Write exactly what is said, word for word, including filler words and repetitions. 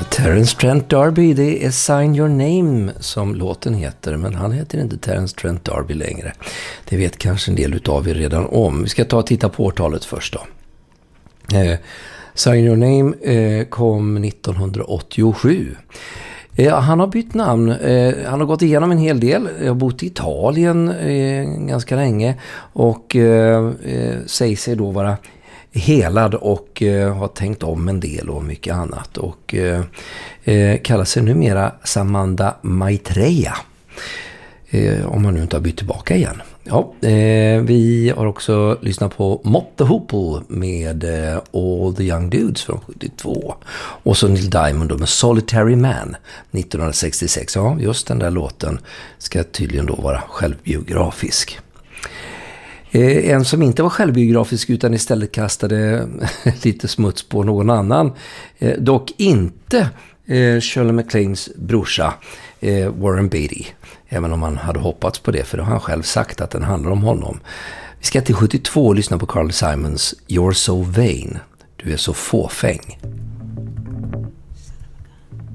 Terence Trent D'Arby, det är Sign Your Name som låten heter, men han heter inte Terence Trent D'Arby längre. Det vet kanske en del utav er redan om. Vi ska ta och titta på årtalet först då. Eh, Sign Your Name eh, kom nittonhundraåttiosju. Eh, han har bytt namn, eh, han har gått igenom en hel del. Jag har bott i Italien eh, ganska länge och eh, eh, säger sig då vara helad och eh, har tänkt om en del och mycket annat och eh, eh, kallar sig numera Samantha Maitreya, eh, om man nu inte har bytt tillbaka igen. Ja, eh, vi har också lyssnat på Mott the Hoople med eh, All the Young Dudes från sjuttiotvå och så Neil Diamond då med Solitary Man nittonhundrasextiosex. Ja, just den där låten ska tydligen då vara självbiografisk. En som inte var självbiografisk utan istället kastade lite smuts på någon annan. Dock inte Shirley MacLaines brorsa Warren Beatty. Även om han hade hoppats på det, för då har han själv sagt att den handlar om honom. Vi ska till sjuttiotvå och lyssna på Carly Simons You're So Vain. Du är så fåfäng.